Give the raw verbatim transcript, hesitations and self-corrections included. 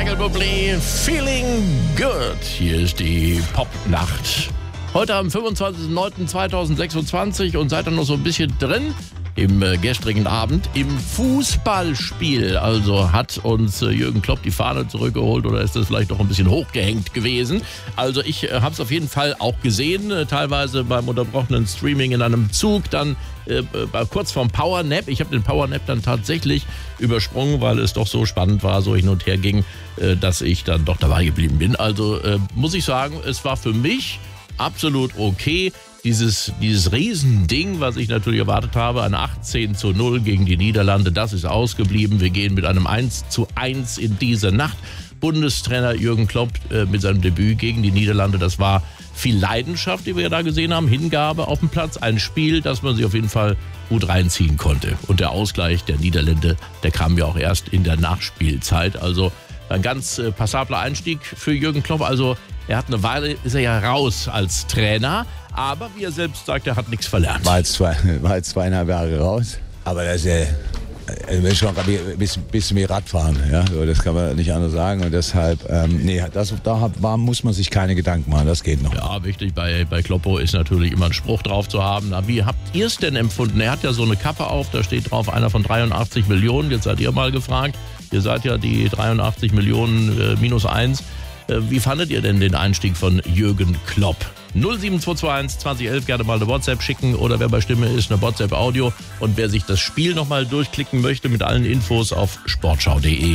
Michael Bublé, Feeling Good. Hier ist die Popnacht. Heute am fünfundzwanzigsten neunten zweitausendsechsundzwanzig und seid ihr noch so ein bisschen drin im äh, gestrigen Abend im Fußballspiel. Also hat uns äh, Jürgen Klopp die Fahne zurückgeholt oder ist das vielleicht noch ein bisschen hochgehängt gewesen? Also ich äh, habe es auf jeden Fall auch gesehen, äh, teilweise beim unterbrochenen Streaming in einem Zug, dann äh, kurz vorm Powernap. Ich habe den Powernap dann tatsächlich übersprungen, weil es doch so spannend war, so hin und her ging, äh, dass ich dann doch dabei geblieben bin. Also äh, muss ich sagen, es war für mich absolut okay. Dieses, dieses Riesending, was ich natürlich erwartet habe, ein achtzehn zu null gegen die Niederlande, das ist ausgeblieben. Wir gehen mit einem eins zu eins in diese Nacht. Bundestrainer Jürgen Klopp äh, mit seinem Debüt gegen die Niederlande, das war viel Leidenschaft, die wir da gesehen haben, Hingabe auf dem Platz, ein Spiel, das man sich auf jeden Fall gut reinziehen konnte. Und der Ausgleich der Niederländer, der kam ja auch erst in der Nachspielzeit. Also ein ganz äh, passabler Einstieg für Jürgen Klopp. Also er hat eine Weile, ist er ja raus als Trainer, aber wie er selbst sagt, er hat nichts verlernt. War jetzt, zwei, war jetzt zweieinhalb Jahre raus, aber das ist ja äh, schon ein bisschen, bisschen wie Radfahren, ja? So, das kann man nicht anders sagen und deshalb, ähm, nee, das, da war, muss man sich keine Gedanken machen, das geht noch. Ja, wichtig bei, bei Kloppo ist natürlich immer ein Spruch drauf zu haben. Na, wie habt ihr es denn empfunden? Er hat ja so eine Kappe auf, da steht drauf, einer von dreiundachtzig Millionen, jetzt seid ihr mal gefragt, ihr seid ja die dreiundachtzig Millionen äh, minus eins. Wie fandet ihr denn den Einstieg von Jürgen Klopp? null sieben zwei zwei eins zwanzig elf gerne mal eine WhatsApp schicken oder wer bei Stimme ist, eine WhatsApp-Audio. Und wer sich das Spiel nochmal durchklicken möchte mit allen Infos auf sportschau punkt de.